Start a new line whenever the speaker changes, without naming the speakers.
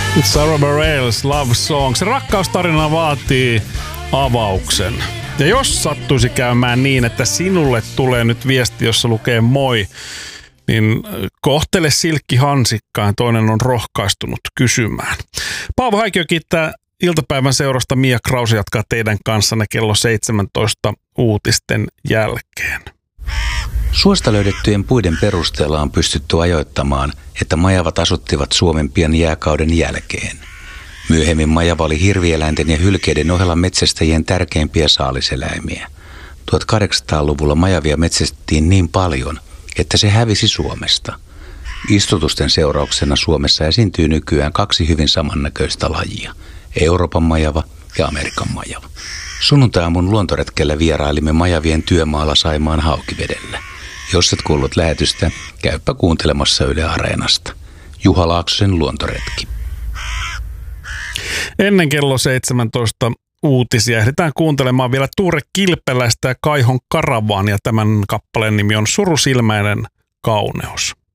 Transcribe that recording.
Sarah Bareilles, Love Song. Se rakkaustarina vaatii avauksen. Ja jos sattuisi käymään niin, että sinulle tulee nyt viesti, jossa lukee moi, niin kohtele silkki hansikkaan, toinen on rohkaistunut kysymään. Paavo Haikio kiittää iltapäivän seurasta. Mia Krause jatkaa teidän kanssanne kello 17 uutisten jälkeen.
Suosta löydettyjen puiden perusteella on pystytty ajoittamaan, että majavat asuttivat Suomen pian jääkauden jälkeen. Myöhemmin majava oli hirvieläinten ja hylkeiden ohella metsästäjien tärkeimpiä saaliseläimiä. 1800-luvulla majavia metsästettiin niin paljon, että se hävisi Suomesta. Istutusten seurauksena Suomessa esiintyy nykyään 2 hyvin samannäköistä lajia, Euroopan majava ja Amerikan majava. Sunnuntai-aamun luontoretkellä vierailimme majavien työmaalla Saimaan Haukivedellä. Jos et kuullut lähetystä, käypä kuuntelemassa Yle Areenasta. Juha Laaksosen luontoretki.
Ennen kello 17 uutisia ehditään kuuntelemaan vielä Tuure Kilpeläistä ja Kaihon Karavaania. Tämän kappaleen nimi on Surusilmäinen kauneus.